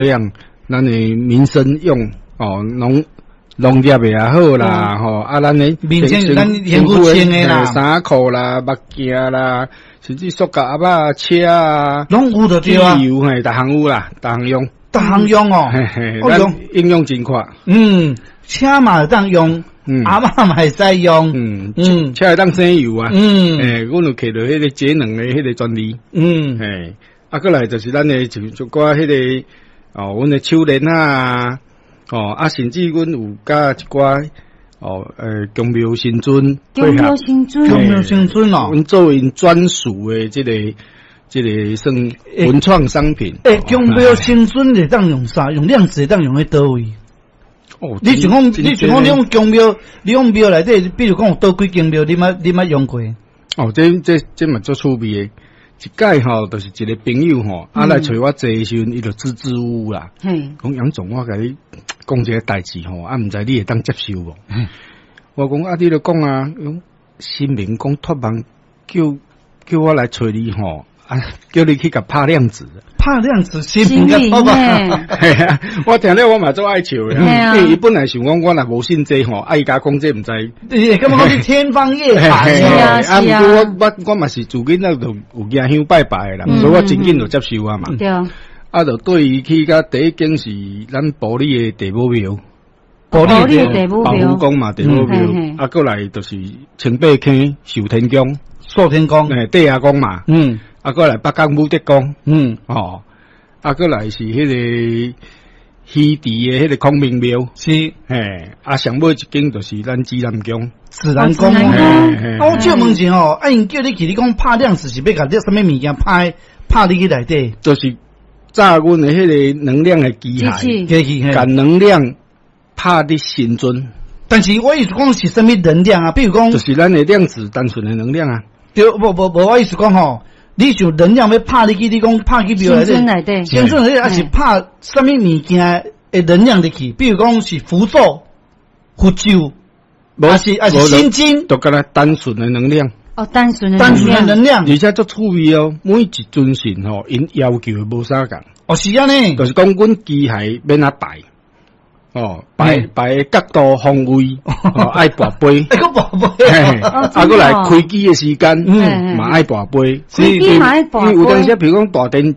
样，咱的民生用哦，农业的也好啦，吼咱的民生咱辛苦穿的啦， 衫裤啦、目镜啦，甚至塑胶盒车啊， 拢有的对啊， 油嘿，逐项有啦，逐项用。 逐项用哦， 嘿嘿，咱应用真快。 车嘛会当用，阿嬷嘛会使用， 车会当省油啊。阮有摕到迄个节能的迄个专利。过来就是咱的就寡迄个阮的手链啊，甚至阮有加一寡宫庙新尊， 宫庙新尊哦，阮做因专属的这个算文创商品。 宫庙新尊会当用啥？用量子会当用喺倒位？你想讲你用宫庙，你用庙内底，比如讲有倒几间庙，你捌用过？ 这嘛做趣味的。一届吼，就是一个朋友吼，来找我坐的时阵，伊就支支吾吾啦。讲杨总，我甲你讲一个代志吼，毋知你会当接受无？我讲你就讲啊，新民讲托梦叫我来找你吼，叫你去甲拍量子。 拍量子新民个托梦。 我听了我嘛做爱笑的，因为伊本来想讲我若无信这吼，伊甲讲这毋知。 对，根本讲是天方夜谭。 是啊。 毋过我嘛是自己那就有行香拜拜的啦，所以我真紧就接受啊嘛。 对啊。 就对伊去甲第一间是咱埔里的地母庙。 埔里的地母庙。 保护宫嘛，地母庙。过来就是清北坑寿天宫。 寿天宫。 地下宫嘛。过来北港武德宫。过来是迄个西池的迄个孔明庙。 是。 上尾一间就是咱指南宫。 指南宫。我借问一下因叫你去，你讲拍量子是要甲你什么物件拍你去内底？ 就是炸阮的迄个能量的机械，甲能量拍你心尊。 但是我意思讲是什么能量啊？比如讲， 就是咱的量子单纯的能量啊。 对，无，我意思讲吼，你想能量要拍你去，你讲拍去庙内底，心尊内底，还是拍什么物件的能量入去？比如讲是符咒、符咒，还是心经， 都敢若单纯的能量。 单纯的能量， 而且足趣味哦。每一尊神吼，因要求无啥共。 是安尼， 就是讲阮机械免摆。摆角度方位，爱跋杯， 爱个跋杯， 过来开机的时间，嘛爱跋杯， 开机嘛爱跋杯。 有当时比如讲大电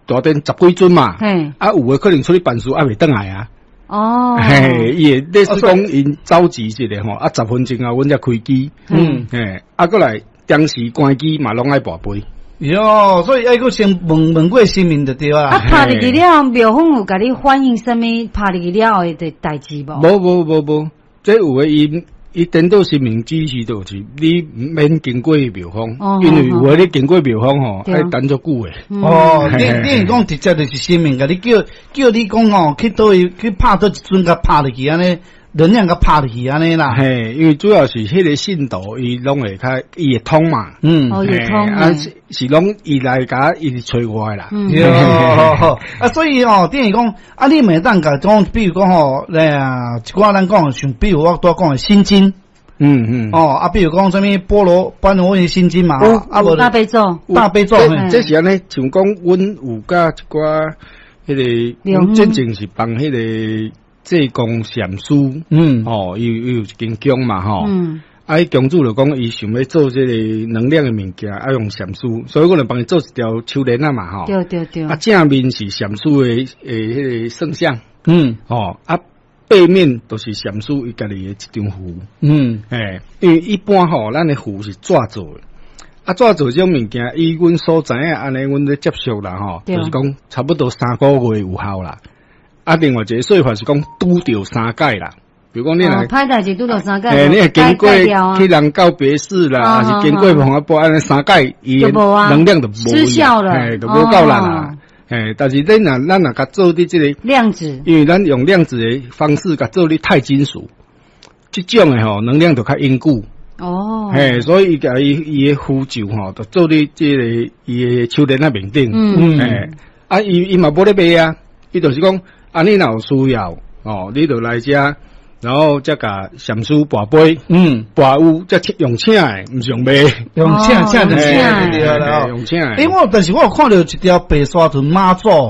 10几尊嘛，有诶可能出去办事未转来啊。伊会类似讲因召集一下吼，10分钟后阮才开机，过来当时关机嘛拢爱跋杯。 哟，所以爱个先问过新民就对啊。 拍入去了，庙方有甲你反映什么拍入去了的代志无？ 无，这有诶伊颠倒新民指示就是你免经过庙方，因为有诶你经过庙方吼，爱等足久诶。 你讲直接就是新民甲你叫你讲去倒去拍倒一尊甲拍入去安尼。能量甲拍入去安尼啦， 因为主要是迄个信度，伊拢会伊会通嘛， 会通， 是拢伊来甲伊找我啦， 所以等于讲，你每当甲讲，比如讲一寡咱讲像，比如我多讲的心经，比如讲什么般若的心经嘛， 无大悲咒， 这是安尼，像讲阮有甲一寡迄个，阮真正是帮迄个。济公禅师，有一间宫嘛，迄宫主就讲伊想要做这个能量的物件，要用禅师，所以我就帮伊做一条手链啊嘛， 对。 正面是禅师的迄个圣像，背面都是禅师伊家己的一张符，因为一般咱的符是纸做的，纸做这种物件，以阮所知影，安尼阮咧接受啦，就是讲差不多3个月有效啦。另外一个说法是讲拄着3界啦，比如讲你来歹代志拄着3界， 你系经过去人告别式啦，还是经过红阿波安尼3界，伊能量就失效了， 就无够力啦。但是咱若甲做啲这个量子， 因为咱用量子的方式甲做啲钛金属，这种的能量就较永久。所以伊甲伊的符咒就做啲这个伊的手链那面顶，伊嘛无咧卖啊，伊就是讲。你若有需要你就来遮，然后再甲禅师跋杯，跋有再用请的，毋是用卖， 用请就对啦， 用请的。 但是我有看到一条白沙屯妈祖，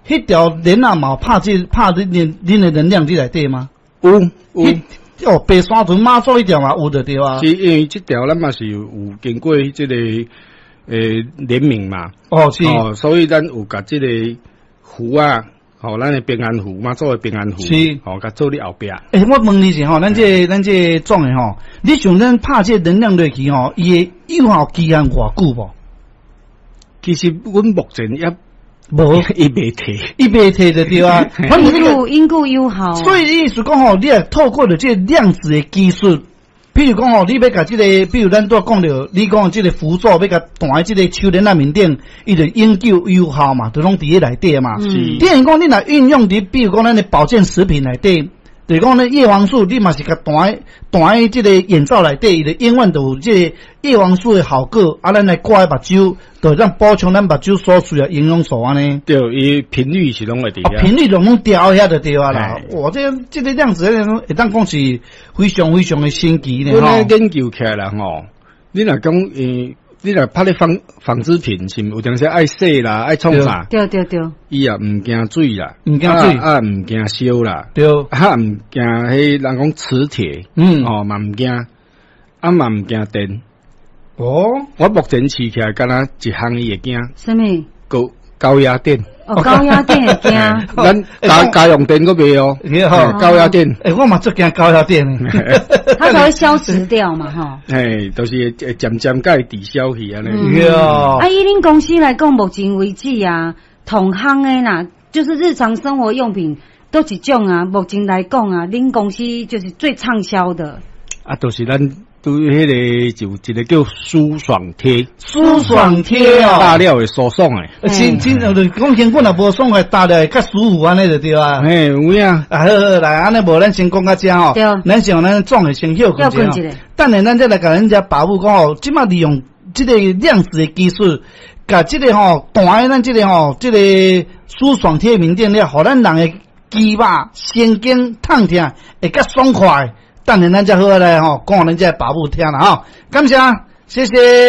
迄条链啊嘛拍恁的能量伫内底吗？ 有。 哦，白山屯马祖迄条嘛有就对啊。 是因为这条咱嘛是有经过这个联名嘛。 哦，是。 哦，所以咱有甲这个湖啊，咱的平安湖，马祖的平安湖， 是。 甲做伫后壁。 我问你一下咱这种的你想咱拍这能量落去伊的有效期限偌久无？ 其实阮目前也无， 伊袂提就对啊。 因故有效。 所以意思讲你也透过了这量子的技术，譬如讲你要甲这个，比如咱都讲了，你讲这个辅助要甲弹在这个手链面顶，伊就永久有效嘛，就拢伫咧内底嘛。等于讲你若运用伫，比如讲咱的保健食品内底。就是讲咧叶黄素，你嘛是甲弹在这个眼罩内底，伊就永远都有这个叶黄素的效果。咱来挂喺目睭，就让补充咱目睭所需要营养素安尼。 对，伊频率是拢会伫遐。 频率拢调遐就对啊啦。哇，这个量子会当讲是非常非常的神奇咧。 阮咧研究起来啦你若讲你若拍咧纺织品，是有当时爱洗啦，爱创啥？ 对。 伊也毋惊水啦， 毋惊水， 毋惊烧啦， 对， 毋惊迄人讲磁铁，嘛毋惊，嘛毋惊电。我目前试起来，敢若一项伊会惊。 什么？ 高压电。 高压电会惊。 咱家用电个袂高压电。 我嘛最惊高压电诶。 它才会消失掉嘛， 就是渐渐会抵消去安尼。 以恁公司来讲，目前为止啊，同行诶啦，就是日常生活用品都一种啊。目前来讲啊，恁公司就是最畅销的。 就是咱对迄个就一个叫舒爽贴。 舒爽贴大料会舒爽诶。 真就是讲根本也无爽诶，大料会较舒服安尼就对啊。 有影。 好来，安尼无咱先讲到这对。 咱先咱总诶先休困一下。等下咱再来甲咱家爸母讲即马利用这个量子的技术，甲这个弹在咱这个舒爽贴面顶了，互咱人诶肌肉、神经、痛痛会较爽快。等下咱再好来讲咱家爸母听啦感谢，谢谢。